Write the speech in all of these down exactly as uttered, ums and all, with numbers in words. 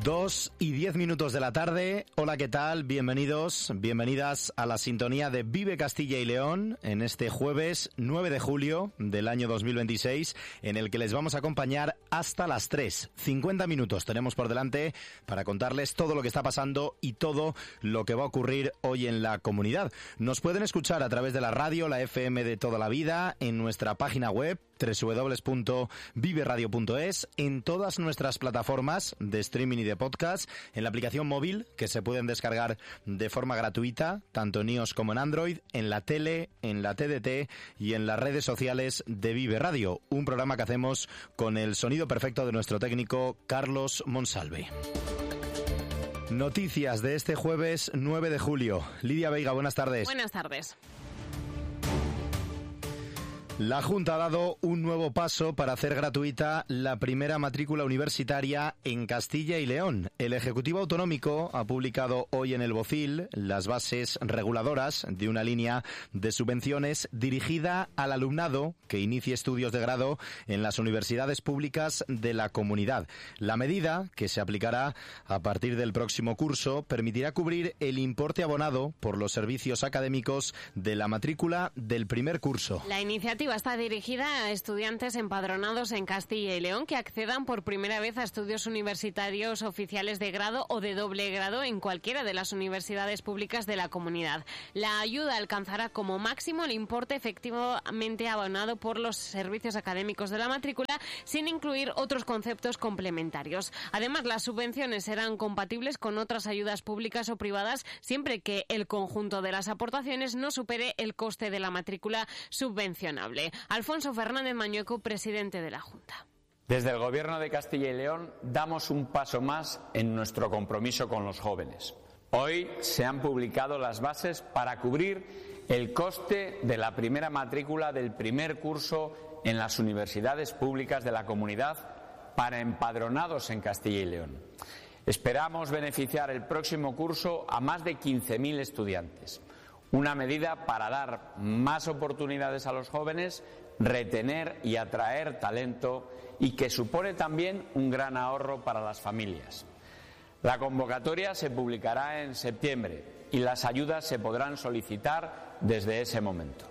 Dos y diez minutos de la tarde. Hola, ¿qué tal? Bienvenidos, bienvenidas a la sintonía de Vive Castilla y León en este jueves nueve de julio del año dos mil veintiséis, en el que les vamos a acompañar hasta las tres. cincuenta minutos tenemos por delante para contarles todo lo que está pasando y todo lo que va a ocurrir hoy en la comunidad. Nos pueden escuchar a través de la radio, la F M de toda la vida, en nuestra página web doble u doble u doble u punto vive radio punto es, en todas nuestras plataformas de streaming y de podcast, en la aplicación móvil que se pueden descargar de forma gratuita, tanto en iOS como en Android, en la tele, en la T D T y en las redes sociales de Vive Radio, un programa que hacemos con el sonido perfecto de nuestro técnico Carlos Monsalve. Noticias de este jueves nueve de julio. Lidia Veiga, buenas tardes. Buenas tardes. La Junta ha dado un nuevo paso para hacer gratuita la primera matrícula universitaria en Castilla y León. El Ejecutivo Autonómico ha publicado hoy en el BOCIL las bases reguladoras de una línea de subvenciones dirigida al alumnado que inicie estudios de grado en las universidades públicas de la comunidad. La medida, que se aplicará a partir del próximo curso, permitirá cubrir el importe abonado por los servicios académicos de la matrícula del primer curso. La iniciativa está dirigida a estudiantes empadronados en Castilla y León que accedan por primera vez a estudios universitarios oficiales de grado o de doble grado en cualquiera de las universidades públicas de la comunidad. La ayuda alcanzará como máximo el importe efectivamente abonado por los servicios académicos de la matrícula, sin incluir otros conceptos complementarios. Además, las subvenciones serán compatibles con otras ayudas públicas o privadas siempre que el conjunto de las aportaciones no supere el coste de la matrícula subvencionable. Alfonso Fernández Mañueco, presidente de la Junta. Desde el Gobierno de Castilla y León damos un paso más en nuestro compromiso con los jóvenes. Hoy se han publicado las bases para cubrir el coste de la primera matrícula del primer curso en las universidades públicas de la comunidad para empadronados en Castilla y León. Esperamos beneficiar el próximo curso a más de quince mil estudiantes. Una medida para dar más oportunidades a los jóvenes, retener y atraer talento y que supone también un gran ahorro para las familias. La convocatoria se publicará en septiembre y las ayudas se podrán solicitar desde ese momento.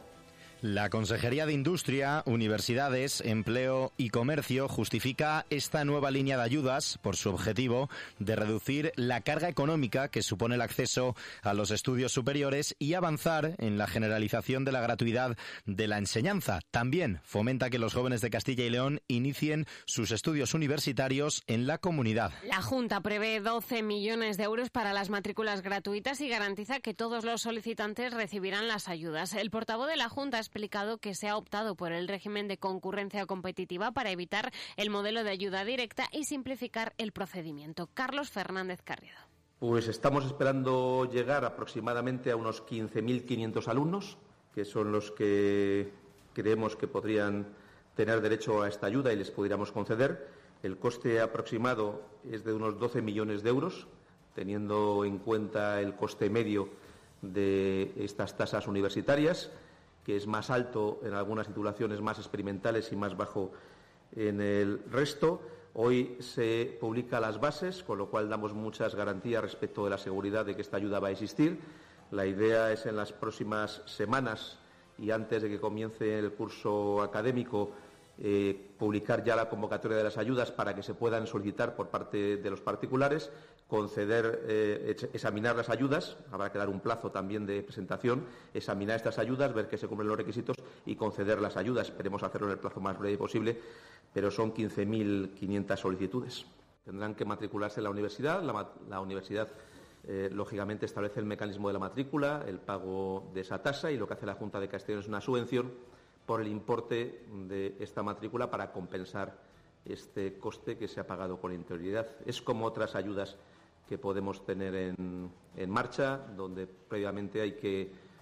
La Consejería de Industria, Universidades, Empleo y Comercio justifica esta nueva línea de ayudas por su objetivo de reducir la carga económica que supone el acceso a los estudios superiores y avanzar en la generalización de la gratuidad de la enseñanza. También fomenta que los jóvenes de Castilla y León inicien sus estudios universitarios en la comunidad. La Junta prevé doce millones de euros para las matrículas gratuitas y garantiza que todos los solicitantes recibirán las ayudas. El portavoz de la Junta ha explicado que se ha optado por el régimen de concurrencia competitiva para evitar el modelo de ayuda directa y simplificar el procedimiento. Carlos Fernández Carriedo. Pues estamos esperando llegar aproximadamente a unos quince mil quinientos alumnos, que son los que creemos que podrían tener derecho a esta ayuda y les pudiéramos conceder. El coste aproximado es de unos doce millones de euros, teniendo en cuenta el coste medio de estas tasas universitarias, que es más alto en algunas titulaciones más experimentales y más bajo en el resto. Hoy se publican las bases, con lo cual damos muchas garantías respecto de la seguridad de que esta ayuda va a existir. La idea es en las próximas semanas y antes de que comience el curso académico eh, publicar ya la convocatoria de las ayudas para que se puedan solicitar por parte de los particulares, conceder, eh, examinar las ayudas, habrá que dar un plazo también de presentación, examinar estas ayudas, ver que se cumplen los requisitos y conceder las ayudas. Esperemos hacerlo en el plazo más breve posible, pero son quince mil quinientas solicitudes. Tendrán que matricularse en la universidad. La, la universidad, eh, lógicamente, establece el mecanismo de la matrícula, el pago de esa tasa, y lo que hace la Junta de Castilla y León es una subvención por el importe de esta matrícula para compensar este coste que se ha pagado con anterioridad. Es como otras ayudas que podemos tener en, en marcha, donde previamente hay que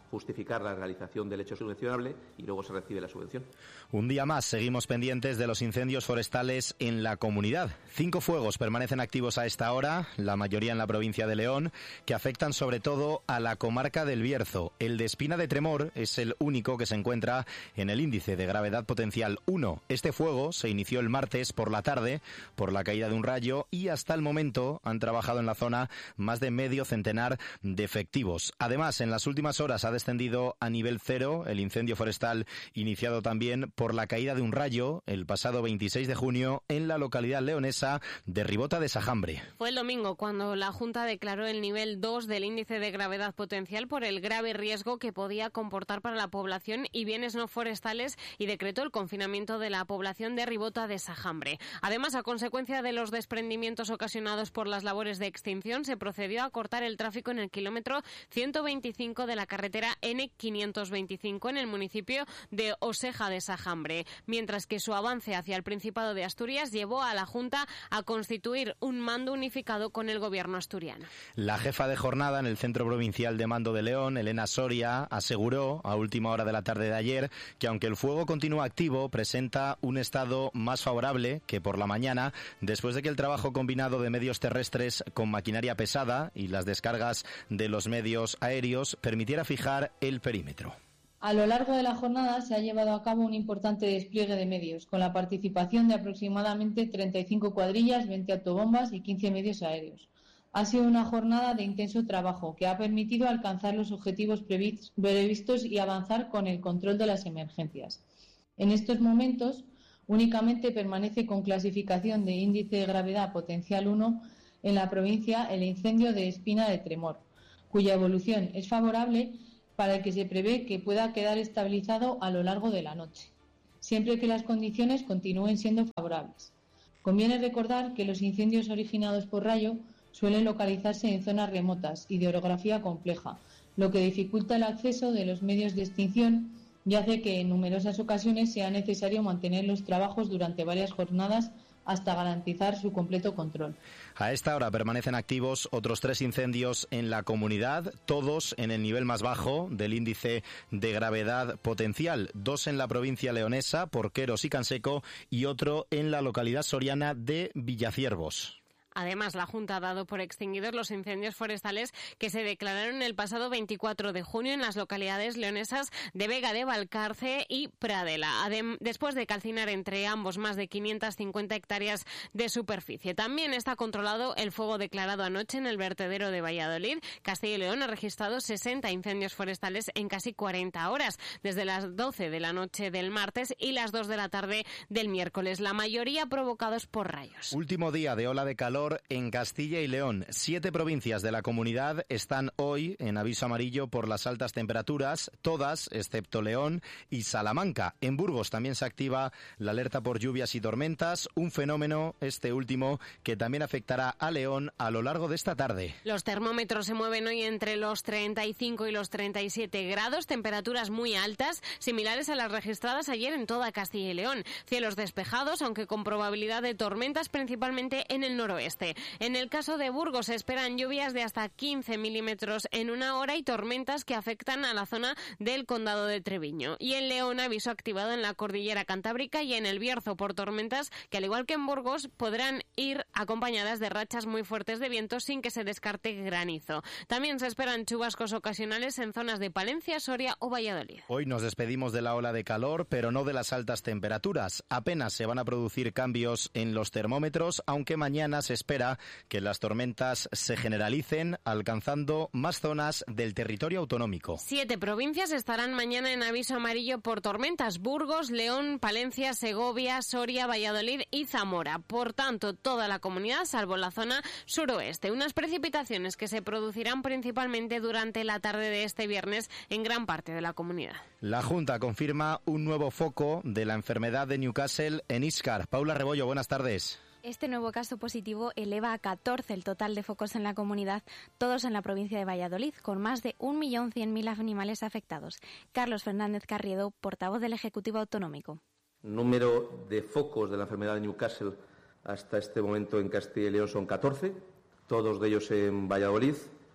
justificar la realización del hecho subvencionable y luego se recibe la subvención. Un día más seguimos pendientes de los incendios forestales en la comunidad. Cinco fuegos permanecen activos a esta hora, la mayoría en la provincia de León, que afectan sobre todo a la comarca del Bierzo. El de Espina de Tremor es el único que se encuentra en el índice de gravedad potencial uno. Este fuego se inició el martes por la tarde por la caída de un rayo y hasta el momento han trabajado en la zona más de medio centenar de efectivos. Además, en las últimas horas ha descendido a nivel cero el incendio forestal iniciado también por la caída de un rayo el pasado veintiséis de junio en la localidad leonesa de Ribota de Sajambre. Fue el domingo cuando la Junta declaró el nivel dos del índice de gravedad potencial por el grave riesgo que podía comportar para la población y bienes no forestales y decretó el confinamiento de la población de Ribota de Sajambre. Además, a consecuencia de los desprendimientos ocasionados por las labores de extinción, se procedió a cortar el tráfico en el kilómetro ciento veinticinco de la carretera ene quinientos veinticinco en el municipio de Oseja de Sajambre, mientras que su avance hacia el Principado de Asturias llevó a la Junta a constituir un mando unificado con el gobierno asturiano. La jefa de jornada en el Centro Provincial de Mando de León, Elena Soria, aseguró a última hora de la tarde de ayer que aunque el fuego continúa activo, presenta un estado más favorable que por la mañana, después de que el trabajo combinado de medios terrestres con maquinaria pesada y las descargas de los medios aéreos permitiera fijar el perímetro. A lo largo de la jornada se ha llevado a cabo un importante despliegue de medios, con la participación de aproximadamente treinta y cinco cuadrillas, veinte autobombas y quince medios aéreos. Ha sido una jornada de intenso trabajo que ha permitido alcanzar los objetivos previstos y avanzar con el control de las emergencias. En estos momentos, únicamente permanece con clasificación de índice de gravedad potencial uno en la provincia el incendio de Espina de Tremor, cuya evolución es favorable para el que se prevé que pueda quedar estabilizado a lo largo de la noche, siempre que las condiciones continúen siendo favorables. Conviene recordar que los incendios originados por rayo suelen localizarse en zonas remotas y de orografía compleja, lo que dificulta el acceso de los medios de extinción y hace que en numerosas ocasiones sea necesario mantener los trabajos durante varias jornadas hasta garantizar su completo control. A esta hora permanecen activos otros tres incendios en la comunidad, todos en el nivel más bajo del índice de gravedad potencial. Dos en la provincia leonesa, Porqueros y Canseco, y otro en la localidad soriana de Villaciervos. Además, la Junta ha dado por extinguidos los incendios forestales que se declararon el pasado veinticuatro de junio en las localidades leonesas de Vega de Valcarce y Pradela, Adem- después de calcinar entre ambos más de quinientas cincuenta hectáreas de superficie. También está controlado el fuego declarado anoche en el vertedero de Valladolid. Castilla y León ha registrado sesenta incendios forestales en casi cuarenta horas, desde las doce de la noche del martes y las dos de la tarde del miércoles, la mayoría provocados por rayos. Último día de ola de calor en Castilla y León. Siete provincias de la comunidad están hoy en aviso amarillo por las altas temperaturas, todas excepto León y Salamanca. En Burgos también se activa la alerta por lluvias y tormentas, un fenómeno, este último, que también afectará a León a lo largo de esta tarde. Los termómetros se mueven hoy entre los treinta y cinco y los treinta y siete grados, temperaturas muy altas, similares a las registradas ayer en toda Castilla y León. Cielos despejados, aunque con probabilidad de tormentas, principalmente en el noroeste. En el caso de Burgos se esperan lluvias de hasta quince milímetros en una hora y tormentas que afectan a la zona del condado de Treviño. Y en León, aviso activado en la cordillera cantábrica y en el Bierzo por tormentas que, al igual que en Burgos, podrán ir acompañadas de rachas muy fuertes de viento sin que se descarte granizo. También se esperan chubascos ocasionales en zonas de Palencia, Soria o Valladolid. Hoy nos despedimos de la ola de calor, pero no de las altas temperaturas. Apenas se van a producir cambios en los termómetros, aunque mañana se espera que las tormentas se generalicen, alcanzando más zonas del territorio autonómico. Siete provincias estarán mañana en aviso amarillo por tormentas: Burgos, León, Palencia, Segovia, Soria, Valladolid y Zamora. Por tanto, toda la comunidad, salvo la zona suroeste. Unas precipitaciones que se producirán principalmente durante la tarde de este viernes en gran parte de la comunidad. La Junta confirma un nuevo foco de la enfermedad de Newcastle en Íscar. Paula Rebollo, buenas tardes. Este nuevo caso positivo eleva a catorce el total de focos en la comunidad, todos en la provincia de Valladolid, con más de un millón cien mil animales afectados. Carlos Fernández Carriedo, portavoz del Ejecutivo Autonómico. El número de focos de la enfermedad de Newcastle hasta este momento en Castilla y León son catorce, todos de ellos en Valladolid.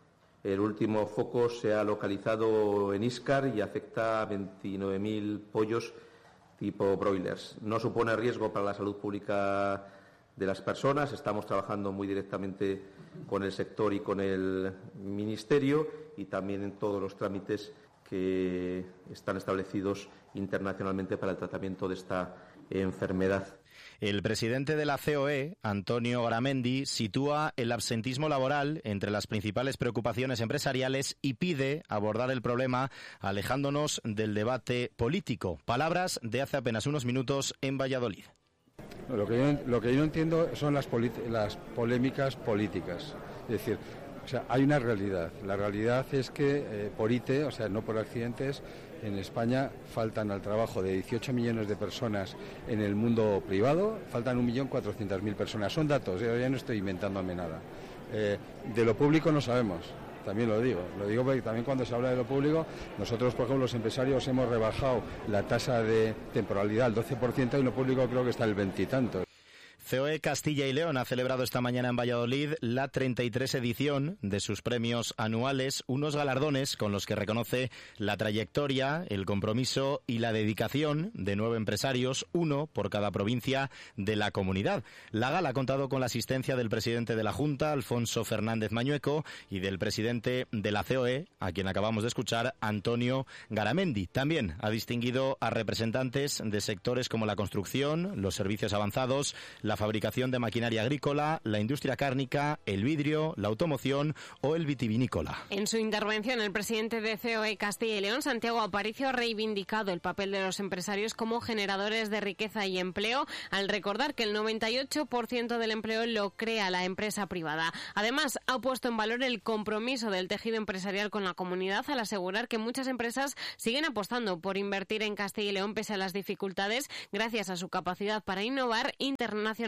El último foco se ha localizado en Íscar y afecta a veintinueve mil pollos tipo broilers. No supone riesgo para la salud pública de las personas. Estamos trabajando muy directamente con el sector y con el Ministerio y también en todos los trámites que están establecidos internacionalmente para el tratamiento de esta enfermedad. El presidente de la C O E, Antonio Garamendi, sitúa el absentismo laboral entre las principales preocupaciones empresariales y pide abordar el problema alejándonos del debate político. Palabras de hace apenas unos minutos en Valladolid. Lo que yo, lo que yo no entiendo son las, las polémicas políticas. Es decir, o sea, hay una realidad. La realidad es que eh, por I T E, o sea, no por accidentes, en España faltan al trabajo de dieciocho millones de personas en el mundo privado, faltan un millón cuatrocientas mil personas. Son datos, yo ya no estoy inventándome nada. Eh, de lo público no sabemos, también lo digo. Lo digo porque también cuando se habla de lo público, nosotros, por ejemplo, los empresarios hemos rebajado la tasa de temporalidad al doce por ciento y en lo público creo que está el veintitantos. C O E Castilla y León ha celebrado esta mañana en Valladolid la treinta y tres edición de sus premios anuales, unos galardones con los que reconoce la trayectoria, el compromiso y la dedicación de nueve empresarios, uno por cada provincia de la comunidad. La gala ha contado con la asistencia del presidente de la Junta, Alfonso Fernández Mañueco, y del presidente de la C O E, a quien acabamos de escuchar, Antonio Garamendi. También ha distinguido a representantes de sectores como la construcción, los servicios avanzados, la fabricación de maquinaria agrícola, la industria cárnica, el vidrio, la automoción o el vitivinícola. En su intervención, el presidente de C O E Castilla y León, Santiago Aparicio, ha reivindicado el papel de los empresarios como generadores de riqueza y empleo, al recordar que el noventa y ocho por ciento del empleo lo crea la empresa privada. Además, ha puesto en valor el compromiso del tejido empresarial con la comunidad, al asegurar que muchas empresas siguen apostando por invertir en Castilla y León pese a las dificultades, gracias a su capacidad para innovar, internacionalizarse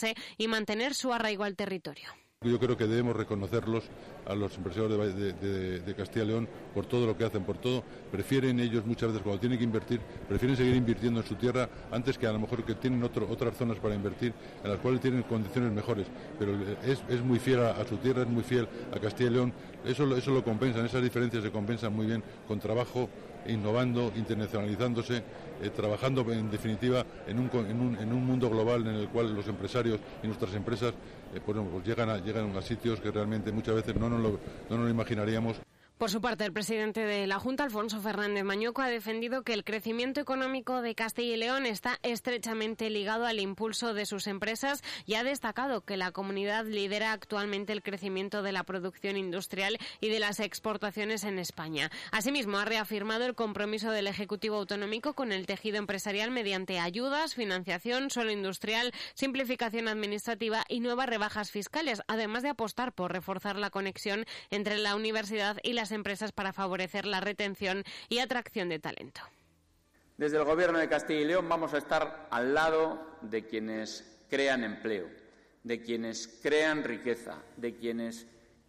y mantener su arraigo al territorio. Yo creo que debemos reconocerlos a los empresarios de, de, de, de Castilla y León por todo lo que hacen, por todo. Prefieren ellos muchas veces cuando tienen que invertir, prefieren seguir invirtiendo en su tierra antes que a lo mejor que tienen otro, otras zonas para invertir en las cuales tienen condiciones mejores. Pero es, es muy fiel a, a su tierra, es muy fiel a Castilla y León. Eso, eso lo compensan, esas diferencias se compensan muy bien con trabajo, innovando, internacionalizándose, eh, trabajando en definitiva en un, en, un, en un mundo global en el cual los empresarios y nuestras empresas eh, pues, pues llegan, a, llegan a sitios que realmente muchas veces no nos lo, no nos lo imaginaríamos. Por su parte, el presidente de la Junta, Alfonso Fernández Mañueco, ha defendido que el crecimiento económico de Castilla y León está estrechamente ligado al impulso de sus empresas y ha destacado que la comunidad lidera actualmente el crecimiento de la producción industrial y de las exportaciones en España. Asimismo, ha reafirmado el compromiso del Ejecutivo Autonómico con el tejido empresarial mediante ayudas, financiación, suelo industrial, simplificación administrativa y nuevas rebajas fiscales, además de apostar por reforzar la conexión entre la universidad y las empresas para favorecer la retención y atracción de talento. Desde el Gobierno de Castilla y León vamos a estar al lado de quienes crean empleo, de quienes crean riqueza, de quienes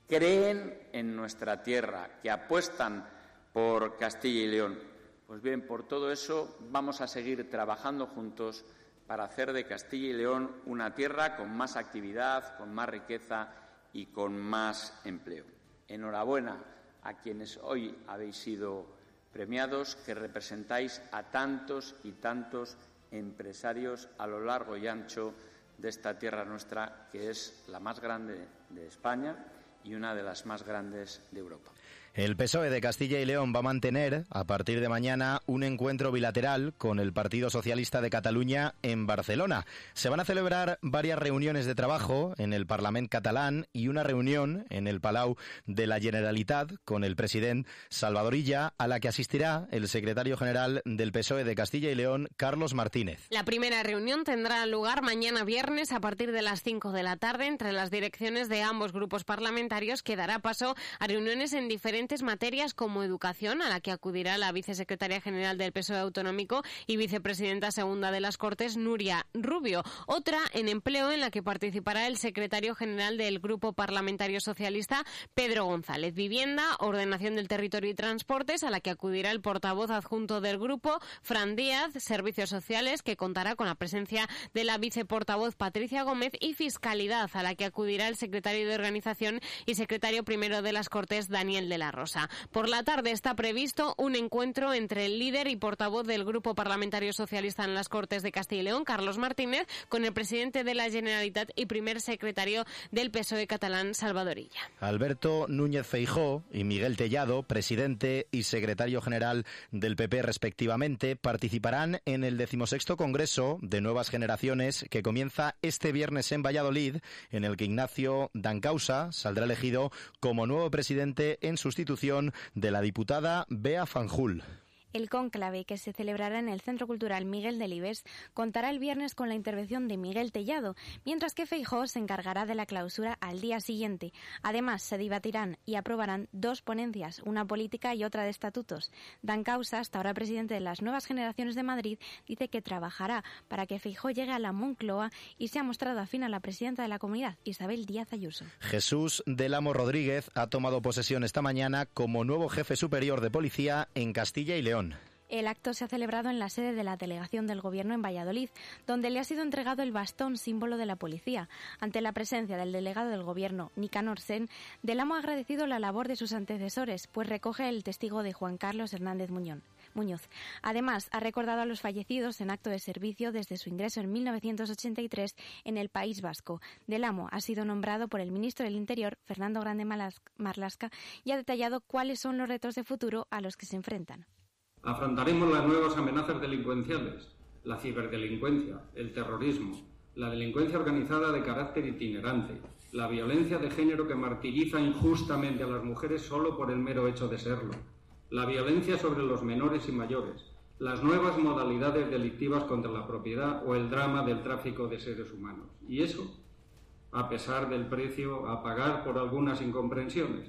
creen en nuestra tierra, que apuestan por Castilla y León. Pues bien, por todo eso vamos a seguir trabajando juntos para hacer de Castilla y León una tierra con más actividad, con más riqueza y con más empleo. Enhorabuena a quienes hoy habéis sido premiados, que representáis a tantos y tantos empresarios a lo largo y ancho de esta tierra nuestra, que es la más grande de España y una de las más grandes de Europa. El P S O E de Castilla y León va a mantener, a partir de mañana, un encuentro bilateral con el Partido Socialista de Cataluña en Barcelona. Se van a celebrar varias reuniones de trabajo en el Parlament catalán y una reunión en el Palau de la Generalitat con el presidente Salvador Illa, a la que asistirá el secretario general del P S O E de Castilla y León, Carlos Martínez. La primera reunión tendrá lugar mañana viernes a partir de las cinco de la tarde entre las direcciones de ambos grupos parlamentarios, que dará paso a reuniones en diferentes diferentes materias como educación, a la que acudirá la vicesecretaria general del P S O E autonómico y vicepresidenta segunda de las Cortes, Nuria Rubio. Otra en empleo, en la que participará el secretario general del Grupo Parlamentario Socialista, Pedro González. Vivienda, ordenación del territorio y transportes, a la que acudirá el portavoz adjunto del grupo, Fran Díaz. Servicios sociales, que contará con la presencia de la viceportavoz Patricia Gómez, y fiscalidad, a la que acudirá el secretario de Organización y secretario primero de las Cortes, Daniel de la Rosa. Por la tarde está previsto un encuentro entre el líder y portavoz del Grupo Parlamentario Socialista en las Cortes de Castilla y León, Carlos Martínez, con el presidente de la Generalitat y primer secretario del P S O E catalán, Salvador Illa. Alberto Núñez Feijóo y Miguel Tellado, presidente y secretario general del P P respectivamente, participarán en el decimosexto Congreso de Nuevas Generaciones, que comienza este viernes en Valladolid, en el que Ignacio Dancausa saldrá elegido como nuevo presidente en sustitución de la diputada Bea Fanjul. El cónclave, que se celebrará en el Centro Cultural Miguel Delibes, contará el viernes con la intervención de Miguel Tellado, mientras que Feijóo se encargará de la clausura al día siguiente. Además, se debatirán y aprobarán dos ponencias, una política y otra de estatutos. Dancausa, hasta ahora presidente de las Nuevas Generaciones de Madrid, dice que trabajará para que Feijóo llegue a la Moncloa y se ha mostrado afín a la presidenta de la comunidad, Isabel Díaz Ayuso. Jesús del Amo Rodríguez ha tomado posesión esta mañana como nuevo jefe superior de policía en Castilla y León. El acto se ha celebrado en la sede de la delegación del Gobierno en Valladolid, donde le ha sido entregado el bastón símbolo de la policía. Ante la presencia del delegado del Gobierno, Nicanor Sen, Del Amo ha agradecido la labor de sus antecesores, pues recoge el testigo de Juan Carlos Hernández Muñón. Muñoz. Además, ha recordado a los fallecidos en acto de servicio desde su ingreso en mil novecientos ochenta y tres en el País Vasco. Del Amo ha sido nombrado por el ministro del Interior, Fernando Grande Marlasca, y ha detallado cuáles son los retos de futuro a los que se enfrentan. Afrontaremos las nuevas amenazas delincuenciales, la ciberdelincuencia, el terrorismo, la delincuencia organizada de carácter itinerante, la violencia de género que martiriza injustamente a las mujeres solo por el mero hecho de serlo, la violencia sobre los menores y mayores, las nuevas modalidades delictivas contra la propiedad o el drama del tráfico de seres humanos. Y eso, a pesar del precio a pagar por algunas incomprensiones.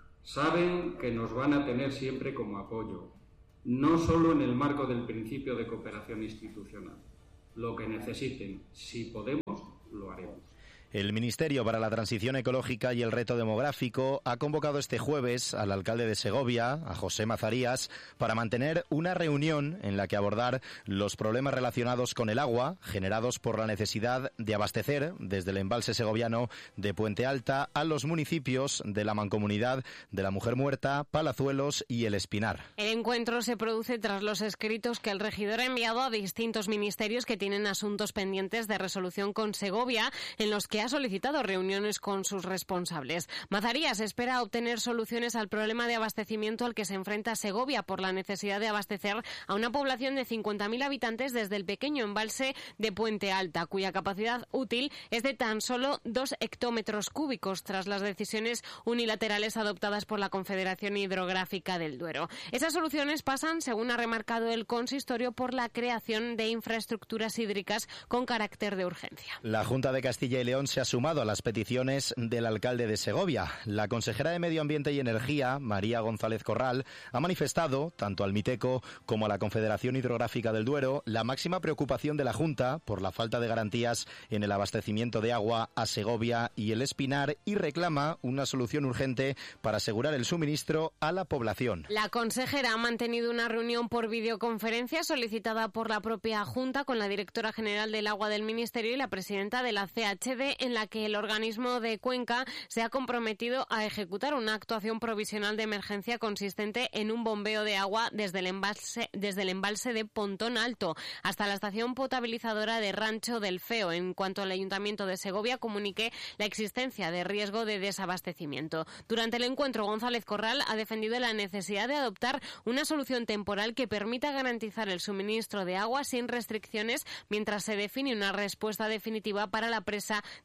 Saben que nos van a tener siempre como apoyo, no solo en el marco del principio de cooperación institucional. Lo que necesiten, si podemos, lo haremos. El Ministerio para la Transición Ecológica y el Reto Demográfico ha convocado este jueves al alcalde de Segovia, a José Mazarías, para mantener una reunión en la que abordar los problemas relacionados con el agua generados por la necesidad de abastecer desde el embalse segoviano de Puente Alta a los municipios de la Mancomunidad de la Mujer Muerta, Palazuelos y El Espinar. El encuentro se produce tras los escritos que el regidor ha enviado a distintos ministerios que tienen asuntos pendientes de resolución con Segovia, en los que ha solicitado reuniones con sus responsables. Mazarías espera obtener soluciones al problema de abastecimiento al que se enfrenta Segovia por la necesidad de abastecer a una población de cincuenta mil habitantes desde el pequeño embalse de Puente Alta, cuya capacidad útil es de tan solo dos hectómetros cúbicos tras las decisiones unilaterales adoptadas por la Confederación Hidrográfica del Duero. Esas soluciones pasan, según ha remarcado el consistorio, por la creación de infraestructuras hídricas con carácter de urgencia. La Junta de Castilla y León se ha sumado a las peticiones del alcalde de Segovia. La consejera de Medio Ambiente y Energía, María González Corral, ha manifestado, tanto al Miteco como a la Confederación Hidrográfica del Duero, la máxima preocupación de la Junta por la falta de garantías en el abastecimiento de agua a Segovia y El Espinar, y reclama una solución urgente para asegurar el suministro a la población. La consejera ha mantenido una reunión por videoconferencia solicitada por la propia Junta con la directora general del Agua del Ministerio y la presidenta de la C H D, en la que el organismo de Cuenca se ha comprometido a ejecutar una actuación provisional de emergencia consistente en un bombeo de agua desde el embalse, desde el embalse de Pontón Alto hasta la estación potabilizadora de Rancho del Feo, en cuanto el Ayuntamiento de Segovia comunique la existencia de riesgo de desabastecimiento. Durante el encuentro, González Corral ha defendido la necesidad de adoptar una solución temporal que permita garantizar el suministro de agua sin restricciones mientras se define una respuesta definitiva para la presa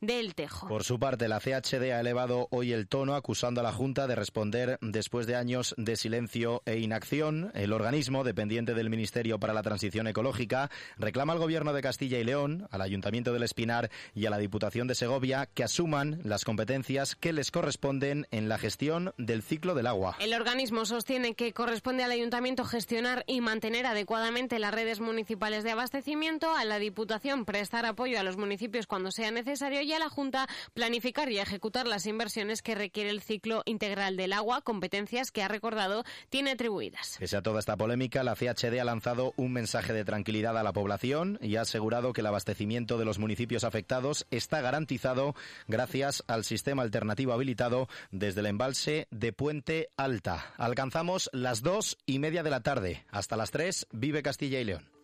del Tejo. Por su parte, la C H D ha elevado hoy el tono acusando a la Junta de responder después de años de silencio e inacción. El organismo, dependiente del Ministerio para la Transición Ecológica, reclama al Gobierno de Castilla y León, al Ayuntamiento del Espinar y a la Diputación de Segovia que asuman las competencias que les corresponden en la gestión del ciclo del agua. El organismo sostiene que corresponde al Ayuntamiento gestionar y mantener adecuadamente las redes municipales de abastecimiento, a la Diputación prestar apoyo a los municipios cuando sea necesario y a la Junta planificar y ejecutar las inversiones que requiere el ciclo integral del agua, competencias que, ha recordado, tiene atribuidas. Pese a toda esta polémica, la C H D ha lanzado un mensaje de tranquilidad a la población y ha asegurado que el abastecimiento de los municipios afectados está garantizado gracias al sistema alternativo habilitado desde el embalse de Puente Alta. Alcanzamos las dos y media de la tarde. Hasta las tres, vive Castilla y León.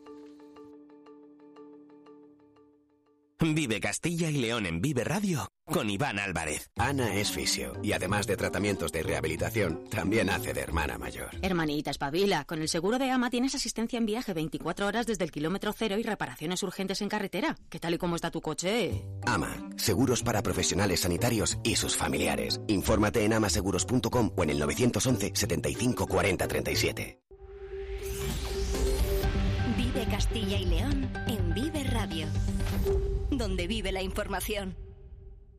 Vive Castilla y León en Vive Radio con Iván Álvarez. Ana es fisio y además de tratamientos de rehabilitación, también hace de hermana mayor. Hermanita, espabila. Con el seguro de AMA tienes asistencia en viaje veinticuatro horas desde el kilómetro cero y reparaciones urgentes en carretera. ¿Qué tal y cómo está tu coche? AMA, seguros para profesionales sanitarios y sus familiares. Infórmate en amaseguros punto com o en el nueve once, setenta y cinco, cuarenta, treinta y siete. Vive Castilla y León en Vive Radio, donde vive la información.